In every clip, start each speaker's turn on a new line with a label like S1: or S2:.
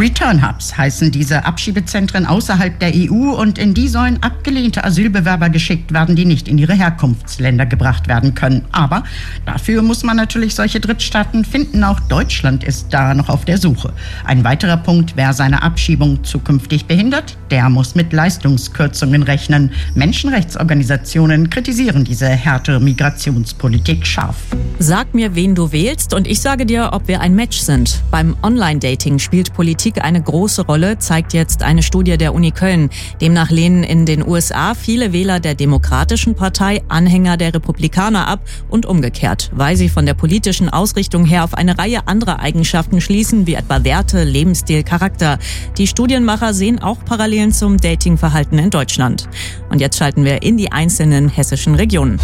S1: Return Hubs heißen diese Abschiebezentren außerhalb der EU und in die sollen abgelehnte Asylbewerber geschickt werden, die nicht in ihre Herkunftsländer gebracht werden können. Aber dafür muss man natürlich solche Drittstaaten finden. Auch Deutschland ist da noch auf der Suche. Ein weiterer Punkt, wer seine Abschiebung zukünftig behindert, der muss mit Leistungskürzungen rechnen. Menschenrechtsorganisationen kritisieren diese härtere Migrationspolitik scharf.
S2: Sag mir, wen du wählst und ich sage dir, ob wir ein Match sind. Beim Online-Dating spielt Politik eine große Rolle, zeigt jetzt eine Studie der Uni Köln. Demnach lehnen in den USA viele Wähler der Demokratischen Partei Anhänger der Republikaner ab und umgekehrt, weil sie von der politischen Ausrichtung her auf eine Reihe anderer Eigenschaften schließen, wie etwa Werte, Lebensstil, Charakter. Die Studienmacher sehen auch Parallelen zum Datingverhalten in Deutschland. Und jetzt schalten wir in die einzelnen hessischen Regionen.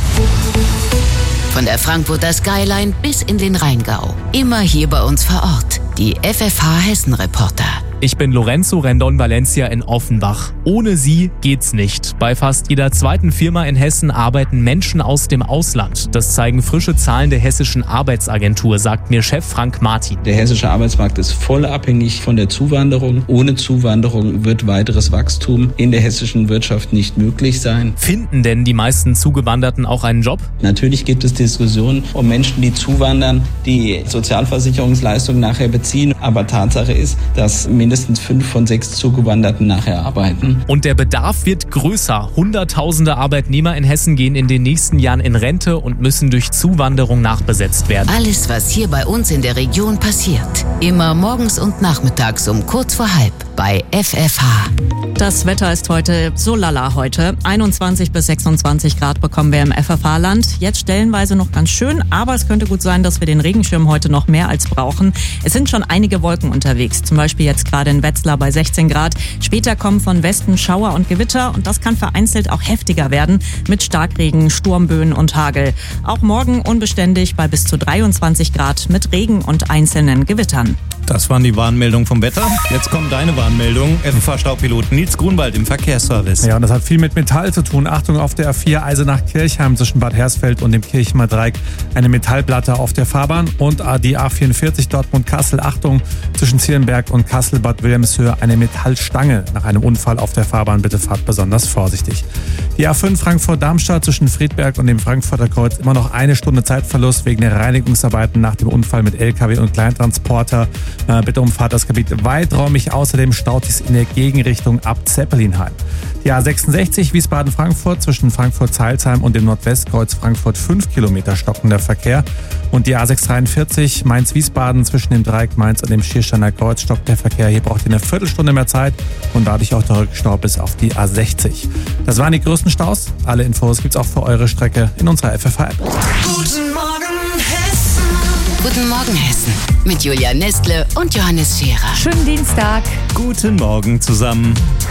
S3: Von der Frankfurter Skyline bis in den Rheingau. Immer hier bei uns vor Ort. Die FFH Hessen-Reporter.
S4: Ich bin Lorenzo Rendon Valencia in Offenbach. Ohne sie geht's nicht. Bei fast jeder zweiten Firma in Hessen arbeiten Menschen aus dem Ausland. Das zeigen frische Zahlen der Hessischen Arbeitsagentur, sagt mir Chef Frank Martin.
S5: Der hessische Arbeitsmarkt ist voll abhängig von der Zuwanderung. Ohne Zuwanderung wird weiteres Wachstum in der hessischen Wirtschaft nicht möglich sein.
S4: Finden denn die meisten Zugewanderten auch einen Job?
S5: Natürlich gibt es Diskussionen um Menschen, die zuwandern, die Sozialversicherungsleistungen nachher beziehen. Aber Tatsache ist, dass mindestens 5 von 6 Zugewanderten nachher arbeiten.
S4: Und der Bedarf wird größer. Hunderttausende Arbeitnehmer in Hessen gehen in den nächsten Jahren in Rente und müssen durch Zuwanderung nachbesetzt werden.
S3: Alles, was hier bei uns in der Region passiert. Immer morgens und nachmittags um kurz vor halb bei FFH.
S2: Das Wetter ist heute so lala heute. 21 bis 26 Grad bekommen wir im FFH-Land. Jetzt stellenweise noch ganz schön, aber es könnte gut sein, dass wir den Regenschirm heute noch mehr als brauchen. Es sind schon einige Wolken unterwegs, zum Beispiel jetzt gerade in Wetzlar bei 16 Grad. Später kommen von Westen Schauer und Gewitter und das kann vereinzelt auch heftiger werden mit Starkregen, Sturmböen und Hagel. Auch morgen unbeständig bei bis zu 23 Grad mit Regen und einzelnen Gewittern.
S6: Das waren die Warnmeldungen vom Wetter. Jetzt kommt deine Warnmeldung. FFH-Staubpilot Nils Grunwald im Verkehrsservice.
S7: Ja, und das hat viel mit Metall zu tun. Achtung, auf der A4 Eisenach-Kirchheim zwischen Bad Hersfeld und dem Kirchheimer Dreieck eine Metallplatte auf der Fahrbahn. Und die A44 Dortmund-Kassel, Achtung, zwischen Zierenberg und Kassel-Bad Wilhelmshöhe eine Metallstange nach einem Unfall auf der Fahrbahn. Bitte fahrt besonders vorsichtig. Die A5 Frankfurt-Darmstadt zwischen Friedberg und dem Frankfurter Kreuz immer noch 1 Stunde Zeitverlust wegen der Reinigungsarbeiten nach dem Unfall mit LKW und Kleintransporter. Bitte umfahrt das Gebiet weiträumig. Außerdem staut es in der Gegenrichtung ab Zeppelinheim. Die A66 Wiesbaden-Frankfurt zwischen Frankfurt-Zeilsheim und dem Nordwestkreuz Frankfurt 5 Kilometer stockender Verkehr. Und die A643 Mainz-Wiesbaden zwischen dem Dreieck Mainz und dem Schiersteiner Kreuz stockt der Verkehr. Hier braucht ihr eine Viertelstunde mehr Zeit und dadurch auch der Rückstau bis auf die A60. Das waren die größten Staus. Alle Infos gibt's auch für eure Strecke in unserer FFH-App.
S3: Guten Morgen Hessen. Guten Morgen Hessen. Mit Julia Nestle und Johannes Scherer.
S2: Schönen Dienstag.
S6: Guten Morgen zusammen.